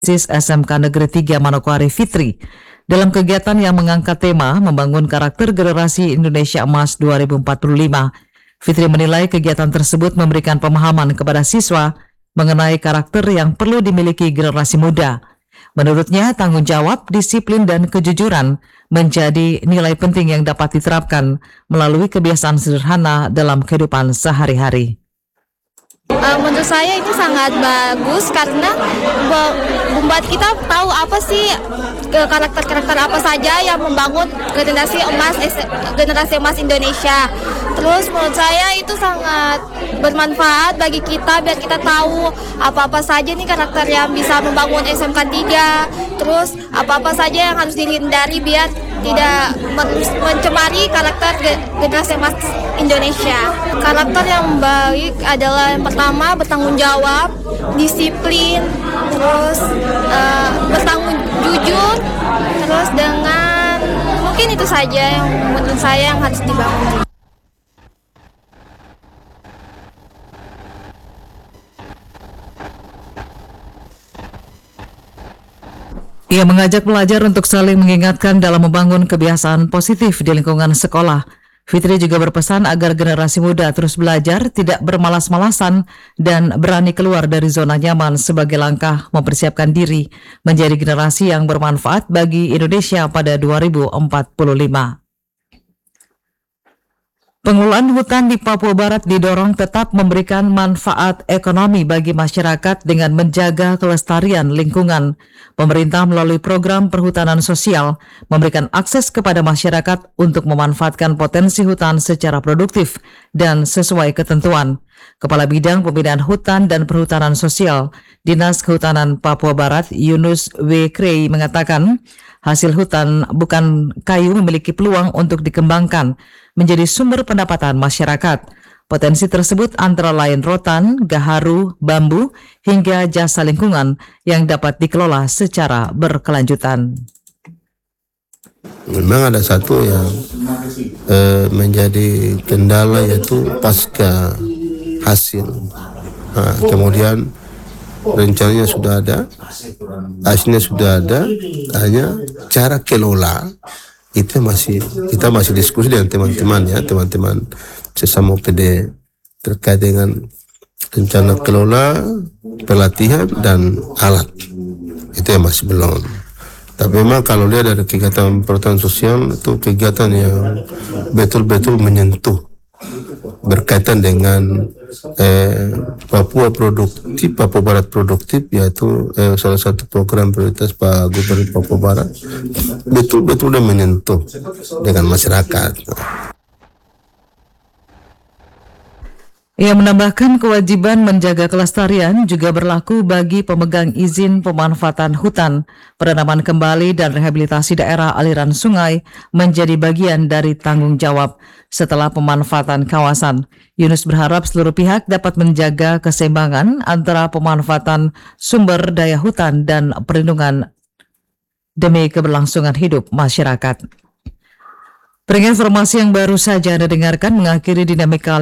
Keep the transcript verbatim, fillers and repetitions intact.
S M K Negeri tiga Manokwari Fitri dalam kegiatan yang mengangkat tema membangun karakter generasi Indonesia Emas dua ribu empat puluh lima. Fitri menilai kegiatan tersebut memberikan pemahaman kepada siswa mengenai karakter yang perlu dimiliki generasi muda. Menurutnya, tanggung jawab, disiplin, dan kejujuran menjadi nilai penting yang dapat diterapkan melalui kebiasaan sederhana dalam kehidupan sehari-hari. Uh, menurut saya itu sangat bagus karena membuat kita tahu apa sih karakter-karakter apa saja yang membangun generasi emas generasi emas Indonesia. Terus menurut saya itu sangat bermanfaat bagi kita biar kita tahu apa-apa saja nih karakter yang bisa membangun S M K tiga. Terus apa-apa saja yang harus dihindari biar tidak mencemari karakter generasi emas Indonesia. Karakter yang baik adalah yang pertama bertanggung jawab, disiplin, terus uh, bertanggung jujur, terus dengan mungkin itu saja yang menurut saya yang harus dibangun. Ia mengajak pelajar untuk saling mengingatkan dalam membangun kebiasaan positif di lingkungan sekolah. Fitri juga berpesan agar generasi muda terus belajar, tidak bermalas-malasan, dan berani keluar dari zona nyaman sebagai langkah mempersiapkan diri menjadi generasi yang bermanfaat bagi Indonesia pada dua ribu empat puluh lima. Pengelolaan hutan di Papua Barat didorong tetap memberikan manfaat ekonomi bagi masyarakat dengan menjaga kelestarian lingkungan. Pemerintah melalui program perhutanan sosial memberikan akses kepada masyarakat untuk memanfaatkan potensi hutan secara produktif dan sesuai ketentuan. Kepala Bidang Pembinaan Hutan dan Perhutanan Sosial Dinas Kehutanan Papua Barat Yunus W. Krei mengatakan, hasil hutan bukan kayu memiliki peluang untuk dikembangkan menjadi sumber pendapatan masyarakat. Potensi tersebut antara lain rotan, gaharu, bambu, hingga jasa lingkungan yang dapat dikelola secara berkelanjutan. Memang ada satu yang eh, menjadi kendala yaitu pasca hasil. Nah, kemudian rencananya sudah ada, hasilnya sudah ada, hanya cara kelola itu masih kita masih diskusi dengan teman-teman ya teman-teman sesama P D terkait dengan rencana kelola, pelatihan dan alat itu yang masih belum. Tapi memang kalau lihat dari kegiatan perhutanan sosial itu kegiatan yang betul-betul menyentuh berkaitan dengan eh, Papua produktif, Papua Barat produktif, yaitu eh, salah satu program prioritas Pak Gubernur Papua Barat, betul-betul menyentuh dengan masyarakat. Ia menambahkan kewajiban menjaga kelestarian juga berlaku bagi pemegang izin pemanfaatan hutan. Penanaman kembali dan rehabilitasi daerah aliran sungai menjadi bagian dari tanggung jawab setelah pemanfaatan kawasan. Yunus berharap seluruh pihak dapat menjaga keseimbangan antara pemanfaatan sumber daya hutan dan perlindungan demi keberlangsungan hidup masyarakat. Dengan informasi yang baru saja Anda dengarkan mengakhiri dinamika